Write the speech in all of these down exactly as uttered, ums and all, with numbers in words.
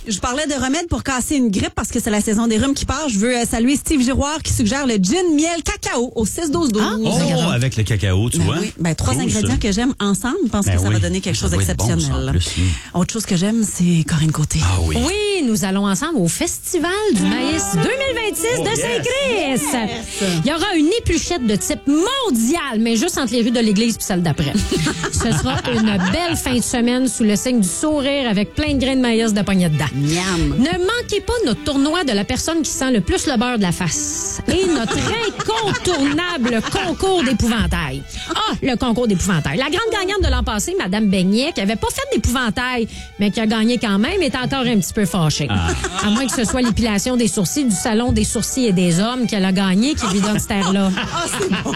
Je parlais de remèdes pour casser une grippe parce que c'est la saison des rhumes qui part. Je veux euh, saluer Steve Giroir qui suggère le gin miel cacao au six douze douze. Ah, oh, avec le cacao, tu ben vois. Oui. Ben, trois cool, ingrédients ça. que j'aime ensemble. Je pense ben que ça oui. va donner quelque ça chose d'exceptionnel. Bon, bon, Autre chose que j'aime, c'est Corinne Côté. ah oui. Oui, nous allons ensemble au Festival du maïs deux mille vingt-six Oh, de yes. Saint-Christ. Yes. Il y aura une épluchette de type mondial, mais juste entre les rues de l'église puis celle d'après. Ce sera une belle fin de semaine sous le signe du sourire avec plein de grains de maïs de poignée dedans. Miam. Ne manquez pas notre tournoi de la personne qui sent le plus le beurre de la face et notre incontournable concours d'épouvantail. Ah, le concours d'épouvantail. La grande gagnante de l'an passé, Madame Beignet, qui avait pas fait d'épouvantail, mais qui a gagné quand même, est encore un petit peu fâchée. Ah. À moins que ce soit l'épilation des sourcils du Salon des sourcils et des hommes qu'elle a gagné qui lui donne cette air-là. Ah, c'est bon.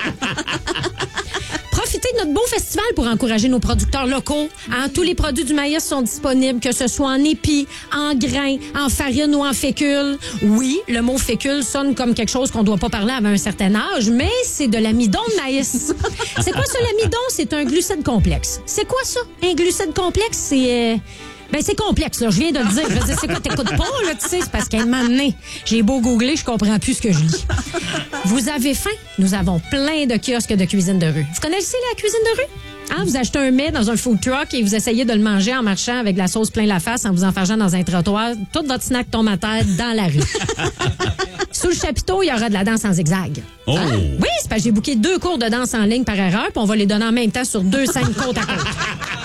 Profitez de notre beau festival pour encourager nos producteurs locaux. Hein, tous les produits du maïs sont disponibles, que ce soit en épis, en grains, en farine ou en fécule. Oui, le mot fécule sonne comme quelque chose qu'on doit pas parler avant un certain âge, mais c'est de l'amidon de maïs. C'est quoi ça, l'amidon? C'est un glucide complexe. C'est quoi ça? Un glucide complexe, c'est... Euh... Ben, c'est complexe, là. Je viens de le dire. Je veux dire, c'est quoi? T'écoutes pas, là, tu sais? C'est parce qu'à un moment donné, j'ai beau googler, je comprends plus ce que je lis. Vous avez faim? Nous avons plein de kiosques de cuisine de rue. Vous connaissez la cuisine de rue? Hein, vous achetez un mets dans un food truck et vous essayez de le manger en marchant avec de la sauce plein la face en vous enfargeant dans un trottoir. Tout votre snack tombe à terre dans la rue. Sous le chapiteau, il y aura de la danse en zigzag. Oh! Hein? Oui, c'est parce que j'ai booké deux cours de danse en ligne par erreur, puis on va les donner en même temps sur deux scènes côte à côte.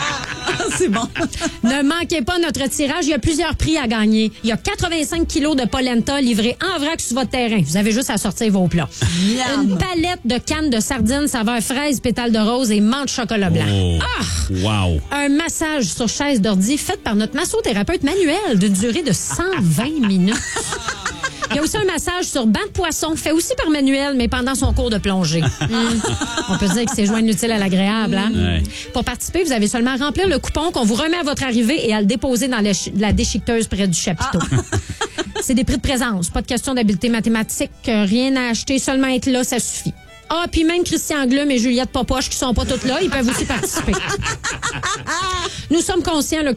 C'est bon. Ne manquez pas notre tirage. Il y a plusieurs prix à gagner. Il y a quatre-vingt-cinq kilos de polenta livrés en vrac sur votre terrain. Vous avez juste à sortir vos plats. Miam. Une palette de cannes de sardines saveur fraise, pétale de rose et menthe chocolat blanc. Oh. Ah! Wow! Un massage sur chaise d'ordi fait par notre massothérapeute manuel d'une durée de cent vingt minutes. Il y a aussi un massage sur banc de poisson, fait aussi par Manuel, mais pendant son cours de plongée. Hum. On peut dire que c'est joint l'utile à l'agréable. Hein? Ouais. Pour participer, vous avez seulement à remplir le coupon qu'on vous remet à votre arrivée et à le déposer dans la, la déchiqueteuse près du chapiteau. C'est des prix de présence, pas de question d'habileté mathématique, rien à acheter, seulement être là, ça suffit. Ah, puis même Christian Glum et Juliette Popoche qui sont pas toutes là, ils peuvent aussi participer. Nous sommes conscients là,